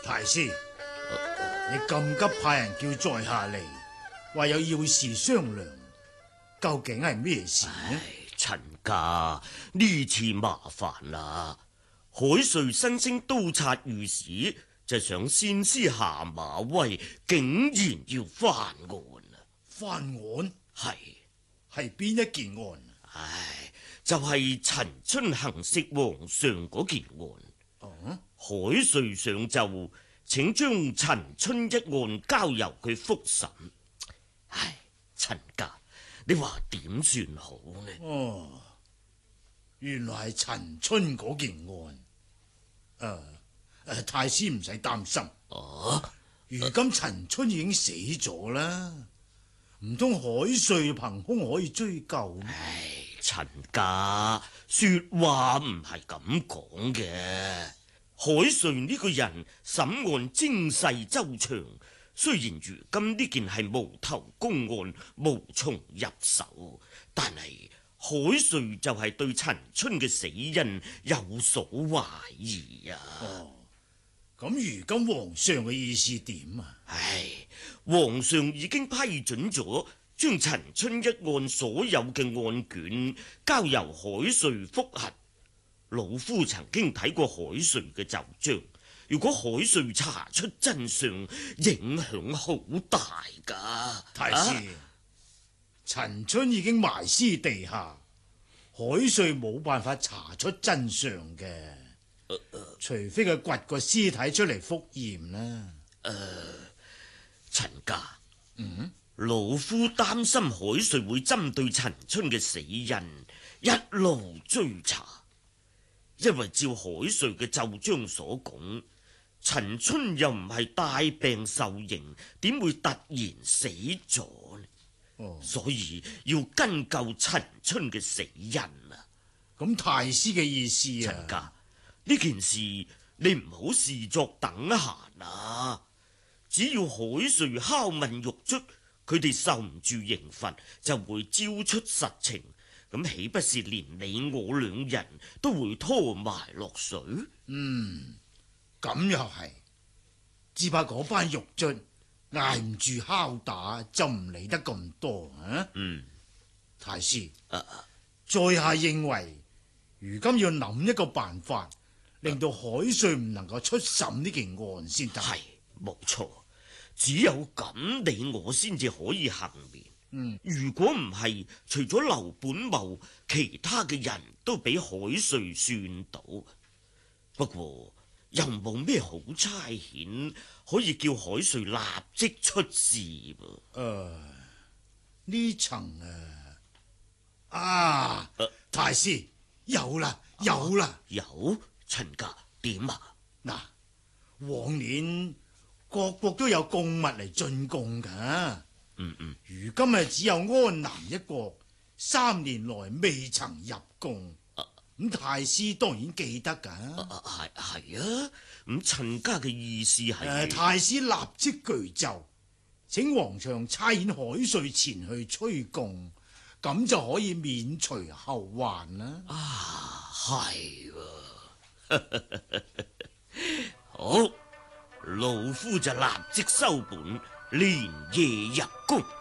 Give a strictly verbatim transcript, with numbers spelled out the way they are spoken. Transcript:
太師，你咁急派人叫在下嚟，話有要事商量，究竟係咩事呢？ 陳家，呢次麻煩啦！海瑞新升督察御史，就想先師下馬威，竟然要翻案啊！ 翻案係係邊一件案？ 唉，就係、是、陳春行刺皇上嗰件案。 哦， 海瑞上奏，請將陳春一案交由佢複審。唉，陳家，你話點算好呢？ 哦，原來係陳春嗰件案。誒、啊、誒，太師唔使擔心。 哦、啊， 如今陳春已經死咗啦，唔通海瑞憑空可以追究？ 唉，陳家，說話唔係咁講嘅。海瑞呢個人審案精細周詳，雖然如今呢件係無頭公案，無從入手，但係海瑞就係對陳春嘅死因有所懷疑啊！ 哦，咁如今皇上嘅意思點啊？ 唉，皇上已經批准咗，將陳春一案所有嘅案卷交由海瑞複核。老夫曾經睇過海瑞嘅奏章，如果海瑞查出真相，影響好大噶。 太師，啊、陳春已經埋屍地下，海瑞冇辦法查出真相嘅，呃呃、除非佢掘個屍體出嚟復驗啦。誒、 呃，陳家， 嗯， 老夫擔心海瑞會針對陳春嘅死因一路追查。因為照海瑞嘅奏章所講，陳春又唔係大病受刑，點會突然死咗呢？ 哦， 所以要根究陳春嘅死因啊！ 咁太師嘅意思啊？ 陳家，呢件事你唔好視作等閒啊！只要海瑞拷問獄卒，佢哋受唔住刑罰，就會招出實情。咁豈不是連你我兩人都會拖埋落水？ 嗯，咁又係，只怕嗰班獄卒挨唔住拷打，就唔理得咁多啊。 嗯， 太師， 啊、 在下認為，如今要諗一個辦法，令到海瑞唔能夠出審呢件案先得。 係，冇錯，只有咁你我先至可以幸免。 嗯， 如果唔係，除咗劉本茂，其他嘅人都俾海瑞算到。不過又冇咩好差遣，可以叫海瑞立即出示噃。誒、 呃，呢層啊，啊，呃、太師有啦，有啦， 啊、有陳家點啊？ 嗱，往年各國都有貢物嚟進貢噶。 嗯嗯， 如今啊，只有安南一國三年來未曾入貢，咁太師當然記得噶。 係係啊，咁陳家嘅意思係、 呃，太師立即具奏，請皇上差遣海瑞前去催貢，咁就可以免除後患啦。 啊，係、啊，好，老夫就立即收本。連夜入宮。